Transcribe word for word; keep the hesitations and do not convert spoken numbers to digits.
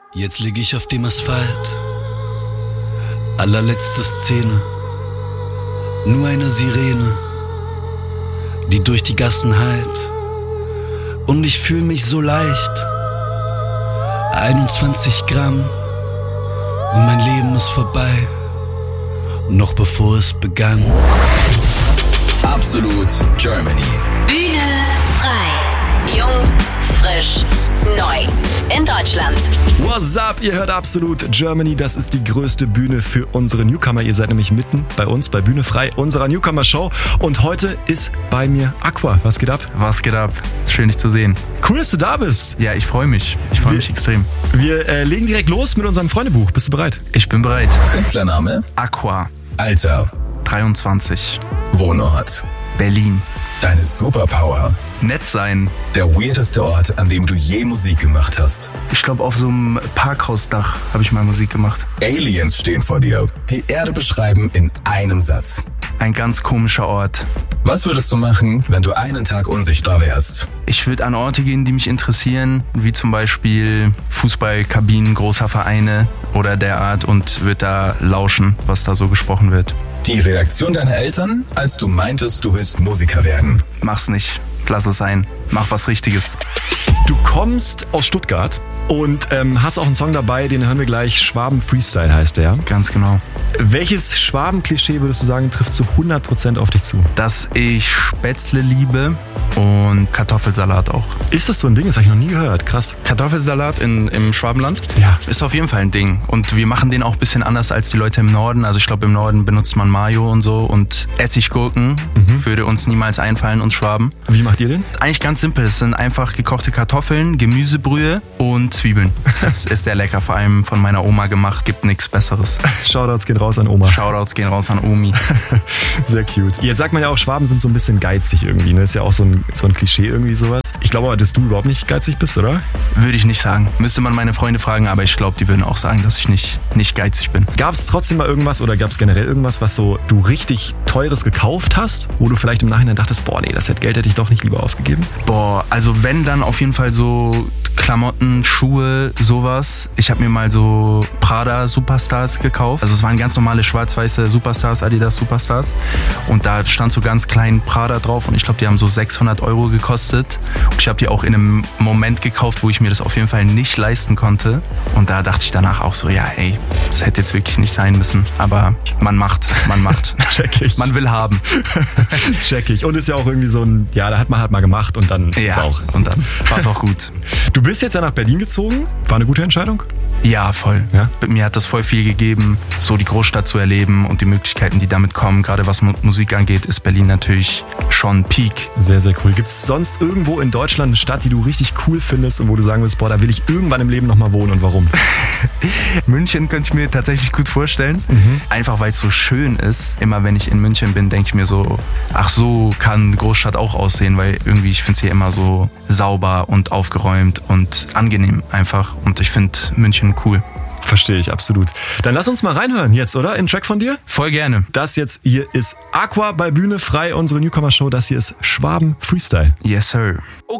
Jetzt lieg ich auf dem Asphalt. Allerletzte Szene. Nur eine Sirene, die durch die Gassen hallt. Und ich fühl mich so leicht. einundzwanzig Gramm und mein Leben ist vorbei. Noch bevor es begann. Absolut Germany. Bühne frei. Jung, frisch, neu. In Deutschland. What's up? Ihr hört Absolut Germany. Das ist die größte Bühne für unsere Newcomer. Ihr seid nämlich mitten bei uns, bei Bühne frei, unserer Newcomer-Show. Und heute ist bei mir Aqua. Was geht ab? Was geht ab? Schön, dich zu sehen. Cool, dass du da bist. Ja, ich freue mich. Ich freue mich extrem. Wir äh, legen direkt los mit unserem Freundebuch. Bist du bereit? Ich bin bereit. Künstlername? Aqua. Alter? dreiundzwanzig. Wohnort? Berlin. Deine Superpower? Nett sein. Der weirdeste Ort, an dem du je Musik gemacht hast? Ich glaube, auf so einem Parkhausdach habe ich mal Musik gemacht. Aliens stehen vor dir. Die Erde beschreiben in einem Satz. Ein ganz komischer Ort. Was würdest du machen, wenn du einen Tag unsichtbar wärst? Ich würde an Orte gehen, die mich interessieren, wie zum Beispiel Fußballkabinen großer Vereine oder derart, und würde da lauschen, was da so gesprochen wird. Die Reaktion deiner Eltern, als du meintest, du willst Musiker werden? Mach's nicht. Lass es sein. Mach was Richtiges. Du kommst aus Stuttgart und ähm, hast auch einen Song dabei, den hören wir gleich. Schwaben Freestyle heißt der. Ganz genau. Welches Schwaben-Klischee würdest du sagen, trifft zu hundert Prozent auf dich zu? Dass ich Spätzle liebe und Kartoffelsalat auch. Ist das so ein Ding? Das habe ich noch nie gehört. Krass. Kartoffelsalat in, im Schwabenland? Ja. Ist auf jeden Fall ein Ding. Und wir machen den auch ein bisschen anders als die Leute im Norden. Also ich glaube, im Norden benutzt man Mayo und so. Und Essiggurken mhm. würde uns niemals einfallen, uns Schwaben. Wie macht ihr den? Eigentlich ganz simpel. Es sind einfach gekochte Kartoffeln, Gemüsebrühe und Zwiebeln. Das ist sehr lecker. Vor allem von meiner Oma gemacht. Gibt nichts Besseres. Shoutouts gehen raus an Oma. Shoutouts gehen raus an Omi. Sehr cute. Jetzt sagt man ja auch, Schwaben sind so ein bisschen geizig irgendwie. Ne? Ist ja auch so ein, so ein Klischee irgendwie sowas. Ich glaube aber, dass du überhaupt nicht geizig bist, oder? Würde ich nicht sagen. Müsste man meine Freunde fragen, aber ich glaube, die würden auch sagen, dass ich nicht, nicht geizig bin. Gab es trotzdem mal irgendwas oder gab es generell irgendwas, was so du richtig Teures gekauft hast, wo du vielleicht im Nachhinein dachtest, boah, nee, das hätte Geld hätte ich doch nicht lieber ausgegeben? Boah, also wenn, dann auf jeden Fall so Klamotten, Schuhe, sowas. Ich habe mir mal so Prada Superstars gekauft. Also es waren ganz normale schwarz-weiße Superstars, Adidas Superstars. Und da stand so ganz klein Prada drauf und ich glaube, die haben so sechshundert Euro gekostet. Und ich habe die auch in einem Moment gekauft, wo ich mir das auf jeden Fall nicht leisten konnte. Und da dachte ich danach auch so, ja ey, das hätte jetzt wirklich nicht sein müssen. Aber man macht, man macht. Check ich. Man will haben. Check ich. Und ist ja auch irgendwie so ein, ja, da hat man halt mal gemacht und dann ja, ist auch. Und dann war es auch gut. Du bist jetzt ja nach Berlin gezogen. War eine gute Entscheidung? Ja, voll. Ja? Mir hat das voll viel gegeben, so die Großstadt zu erleben und die Möglichkeiten, die damit kommen. Gerade was Musik angeht, ist Berlin natürlich schon Peak. Sehr, sehr cool. Gibt es sonst irgendwo in Deutschland eine Stadt, die du richtig cool findest und wo du sagen willst, boah, da will ich irgendwann im Leben nochmal wohnen und warum? München könnte ich mir tatsächlich gut vorstellen. Mhm. Einfach weil es so schön ist. Immer wenn ich in München bin, denke ich mir so, ach so kann Großstadt auch aussehen, weil irgendwie ich finde es hier immer so sauber und aufgeräumt und angenehm einfach. Und ich finde München cool. Verstehe ich, absolut. Dann lass uns mal reinhören jetzt, oder? In einen Track von dir? Voll gerne. Das jetzt hier ist Aqua bei Bühne frei, unsere Newcomer-Show. Das hier ist Schwaben Freestyle. Yes, sir.